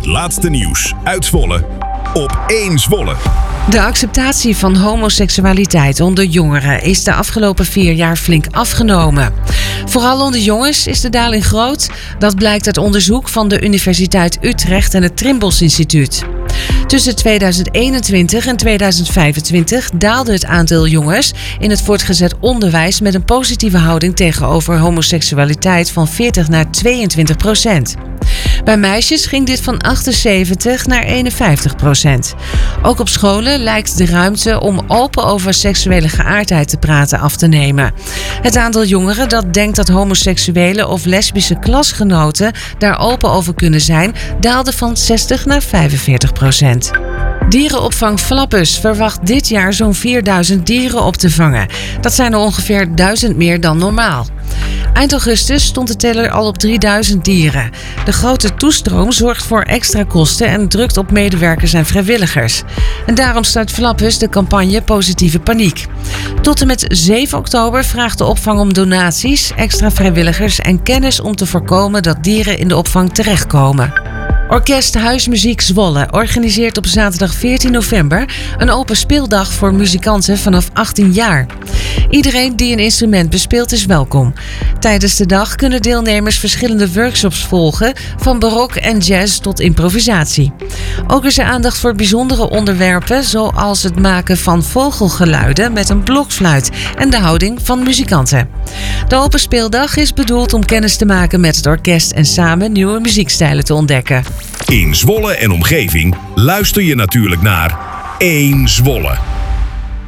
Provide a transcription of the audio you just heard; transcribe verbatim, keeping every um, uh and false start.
Het laatste nieuws uit Zwolle op één Zwolle. De acceptatie van homoseksualiteit onder jongeren is de afgelopen vier jaar flink afgenomen. Vooral onder jongens is de daling groot. Dat blijkt uit onderzoek van de Universiteit Utrecht en het Trimbos Instituut. Tussen tweeduizend eenentwintig en tweeduizend vijfentwintig daalde het aantal jongens in het voortgezet onderwijs met een positieve houding tegenover homoseksualiteit van veertig naar tweeëntwintig procent. Bij meisjes ging dit van achtenzeventig naar eenenvijftig procent. Ook op scholen lijkt de ruimte om open over seksuele geaardheid te praten af te nemen. Het aantal jongeren dat denkt dat homoseksuele of lesbische klasgenoten daar open over kunnen zijn, daalde van zestig naar vijfenveertig procent. Dierenopvang Flappus verwacht dit jaar zo'n vierduizend dieren op te vangen. Dat zijn er ongeveer duizend meer dan normaal. Eind augustus stond de teller al op drieduizend dieren. De grote toestroom zorgt voor extra kosten en drukt op medewerkers en vrijwilligers. En daarom start Flappus de campagne Positieve Paniek. Tot en met zeven oktober vraagt de opvang om donaties, extra vrijwilligers en kennis om te voorkomen dat dieren in de opvang terechtkomen. Orkest Huismuziek Zwolle organiseert op zaterdag veertien november een open speeldag voor muzikanten vanaf achttien jaar. Iedereen die een instrument bespeelt is welkom. Tijdens de dag kunnen deelnemers verschillende workshops volgen, van barok en jazz tot improvisatie. Ook is er aandacht voor bijzondere onderwerpen, zoals het maken van vogelgeluiden met een blokfluit en de houding van muzikanten. De open speeldag is bedoeld om kennis te maken met het orkest en samen nieuwe muziekstijlen te ontdekken. In Zwolle en omgeving luister je natuurlijk naar één Zwolle.